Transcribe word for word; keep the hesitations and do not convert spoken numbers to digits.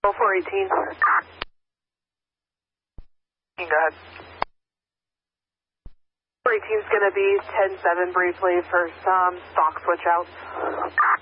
oh four eighteen. Go ahead. four eighteen is going to be ten seven briefly for some stock switch outs.